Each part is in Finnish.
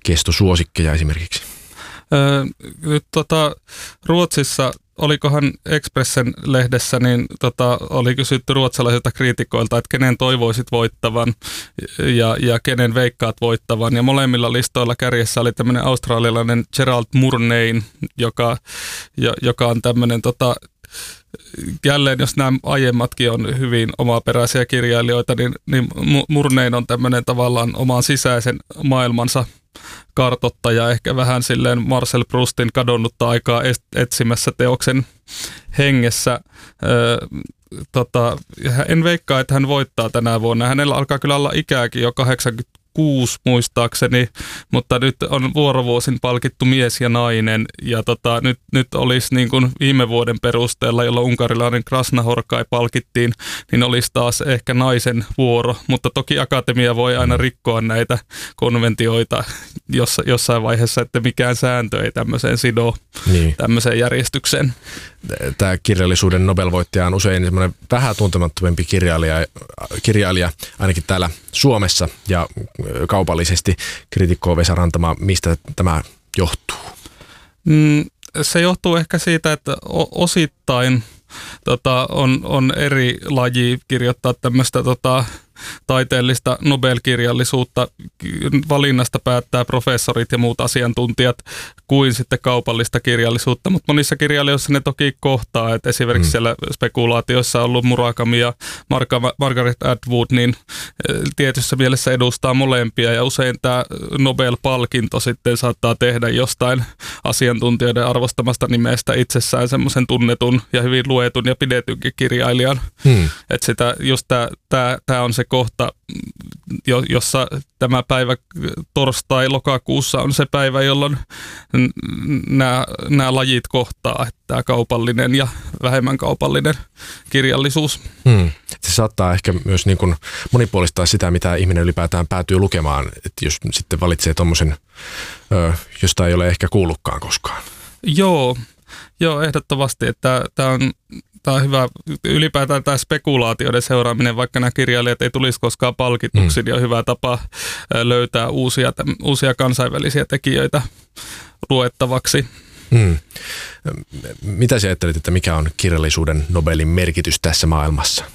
kestosuosikkeja esimerkiksi? Nyt Ruotsissa, olikohan Expressen lehdessä, niin oli kysytty ruotsalaisilta kriitikoilta, että kenen toivoisit voittavan ja kenen veikkaat voittavan. Ja molemmilla listoilla kärjessä oli tämmöinen australialainen Gerald Murnain, joka on tämmöinen jälleen, jos nämä aiemmatkin on hyvin omaperäisiä kirjailijoita, niin Murnain on tämmöinen tavallaan oman sisäisen maailmansa kartoittaja, ehkä vähän silleen Marcel Proustin kadonnutta aikaa etsimässä teoksen hengessä. En veikkaa, että hän voittaa tänä vuonna. Hänellä alkaa kyllä olla ikääkin jo 86 muistaakseni, mutta nyt on vuorovuosin palkittu mies ja nainen. Ja nyt olisi niin kuin viime vuoden perusteella, jolloin unkarilainen Krasnahorkai palkittiin, niin olisi taas ehkä naisen vuoro. Mutta toki akatemia voi aina rikkoa näitä konventioita jossain vaiheessa, että mikään sääntö ei tämmöiseen sido tämmöiseen järjestykseen. Tämä kirjallisuuden Nobel-voittaja on usein semmoinen vähän tuntemattomampi kirjailija, ainakin täällä Suomessa ja kaupallisesti. Kriitikko Vesa Rantama, mistä tämä johtuu? Se johtuu ehkä siitä, että osittain on eri laji kirjoittaa tämmöistä taiteellista Nobel-kirjallisuutta. Valinnasta päättää professorit ja muut asiantuntijat kuin sitten kaupallista kirjallisuutta, mutta monissa kirjailijoissa ne toki kohtaa, että esimerkiksi siellä spekulaatioissa on ollut Murakami ja Margaret Atwood, niin tietyssä mielessä edustaa molempia ja usein tämä Nobel-palkinto sitten saattaa tehdä jostain asiantuntijoiden arvostamasta nimestä itsessään semmoisen tunnetun ja hyvin luetun ja pidetynkin kirjailijan. Että sitä just tämä on se kohta, jossa tämä päivä torstai-lokakuussa on se päivä, jolloin nämä lajit kohtaa, että tämä kaupallinen ja vähemmän kaupallinen kirjallisuus. Se saattaa ehkä myös niin kuin monipuolistaa sitä, mitä ihminen ylipäätään päätyy lukemaan, että jos sitten valitsee tommosen, josta ei ole ehkä kuullutkaan koskaan. Joo, ehdottomasti, että tämä on hyvä. Ylipäätään tämä spekulaatioiden seuraaminen, vaikka nämä kirjailijat ei tulisi koskaan palkituksi, niin on hyvä tapa löytää uusia kansainvälisiä tekijöitä luettavaksi. Mitä sä ajattelet, että mikä on kirjallisuuden Nobelin merkitys tässä maailmassa?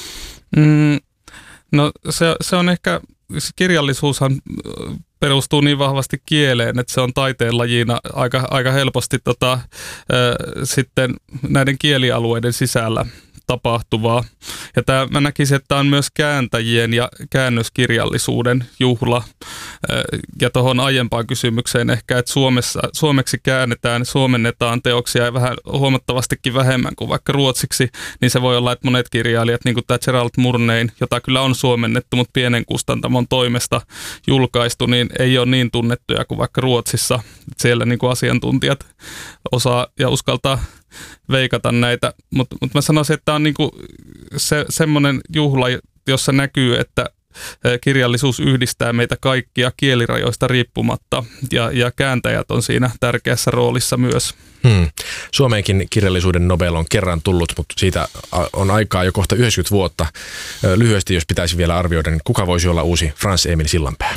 No se on ehkä, kirjallisuushan perustuu niin vahvasti kieleen, että se on taiteenlajina aika helposti sitten näiden kielialueiden sisällä tapahtuvaa. Ja mä näkisin, että tämä on myös kääntäjien ja käännöskirjallisuuden juhla. Ja tuohon aiempaan kysymykseen ehkä, että suomeksi suomennetaan teoksia vähän huomattavastikin vähemmän kuin vaikka ruotsiksi, niin se voi olla, että monet kirjailijat, niin kuin tämä Gerald Murnain, jota kyllä on suomennettu, mutta pienen kustantamon toimesta julkaistu, niin ei ole niin tunnettuja kuin vaikka Ruotsissa. Siellä niin kuin asiantuntijat osaa ja uskaltaa veikata näitä, mutta mä sanoisin, että tämä on niinku semmoinen juhla, jossa näkyy, että kirjallisuus yhdistää meitä kaikkia kielirajoista riippumatta ja kääntäjät on siinä tärkeässä roolissa myös. Suomeenkin kirjallisuuden Nobel on kerran tullut, mutta siitä on aikaa jo kohta 90 vuotta. Lyhyesti, jos pitäisi vielä arvioida, niin kuka voisi olla uusi Frans Emil Sillanpää?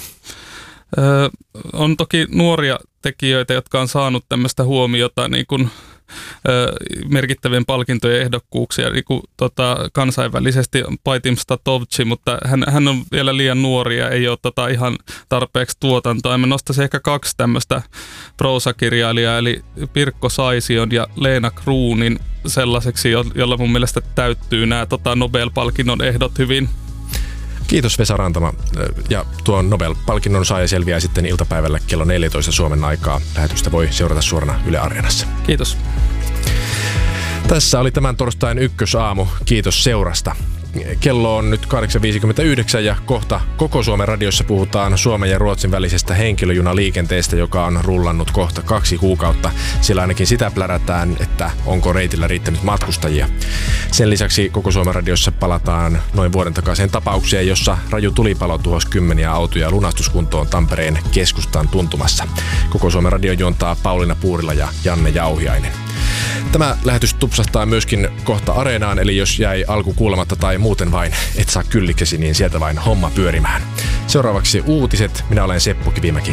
On toki nuoria tekijöitä, jotka on saanut tämmöistä huomiota niin kuin merkittävien palkintojen ehdokkuuksia niin kuin, kansainvälisesti Paitim Statovci, mutta hän on vielä liian nuori ja ei ole ihan tarpeeksi tuotantoa. Mä nostaisin ehkä 2 tämmöistä proosakirjailijaa, eli Pirkko Saision ja Leena Kruunin sellaiseksi, jolla mun mielestä täyttyy nämä Nobel-palkinnon ehdot hyvin. Kiitos Vesa Rantama. Ja tuon Nobel-palkinnon saaja selviää sitten iltapäivällä kello 14 Suomen aikaa. Lähetystä voi seurata suorana Yle Areenassa. Kiitos. Tässä oli tämän torstain ykkösaamu. Kiitos seurasta. Kello on nyt 8.59 ja kohta koko Suomen radiossa puhutaan Suomen ja Ruotsin välisestä henkilöjunaliikenteestä, joka on rullannut kohta 2 kuukautta. Sillä ainakin sitä plärätään, että onko reitillä riittänyt matkustajia. Sen lisäksi koko Suomen radiossa palataan noin vuoden takaiseen tapaukseen, jossa raju tulipalo tuhosi 10 autoja lunastuskuntoon Tampereen keskustan tuntumassa. Koko Suomen radio juontaa Pauliina Puurila ja Janne Jauhiainen. Tämä lähetys tupsahtaa myöskin kohta Areenaan, eli jos jäi alku kuulematta tai muuten vain et saa kylliksesi, niin sieltä vain homma pyörimään. Seuraavaksi uutiset. Minä olen Seppo Kivimäki.